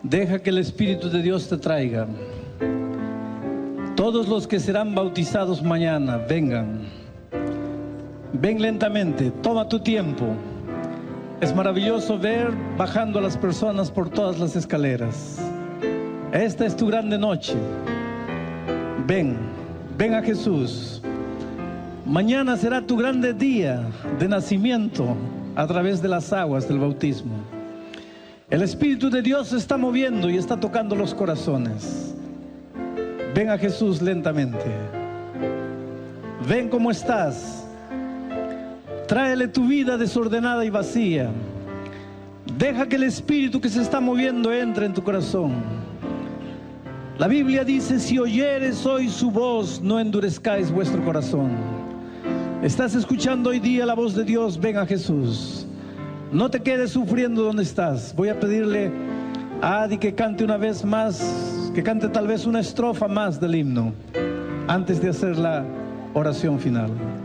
Deja que el Espíritu de Dios te traiga. Todos los que serán bautizados mañana, vengan. Ven lentamente, toma tu tiempo. Es maravilloso ver bajando a las personas por todas las escaleras. Esta es tu grande noche. Ven, ven a Jesús. Mañana será tu grande día de nacimiento a través de las aguas del bautismo. El Espíritu de Dios se está moviendo y está tocando los corazones. Ven a Jesús lentamente. Ven cómo estás. Tráele tu vida desordenada y vacía. Deja que el Espíritu que se está moviendo entre en tu corazón. La Biblia dice: si oyeres hoy su voz, no endurezcáis vuestro corazón. Estás escuchando hoy día la voz de Dios. Ven a Jesús. No te quedes sufriendo donde estás. Voy a pedirle a Adi que cante una vez más, que cante tal vez una estrofa más del himno, antes de hacer la oración final.